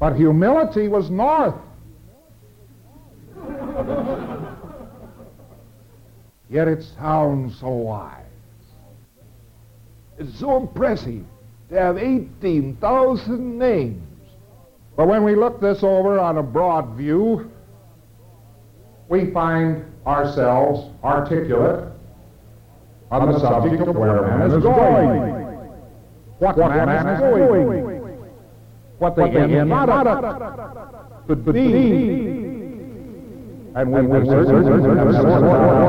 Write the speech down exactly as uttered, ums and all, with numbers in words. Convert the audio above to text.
But humility was north. Yet it sounds so wise. It's so impressive to have eighteen thousand names. But when we look this over on a broad view, we find ourselves articulate on the subject of where man is going. What, what man, man is going. going. What the end, end product could be. And we, and we, we, we, we, we, we, we, we, we, we,